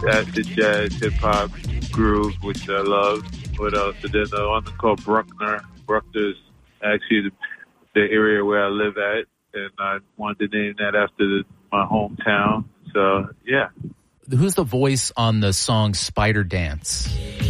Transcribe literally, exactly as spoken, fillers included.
acid jazz, hip hop, groove, which I love. What else? And then the one called Bruckner. Bruckner's actually the, the area where I live at, and I wanted to name that after the, my hometown. So, yeah. Who's the voice on the song Spider Dance?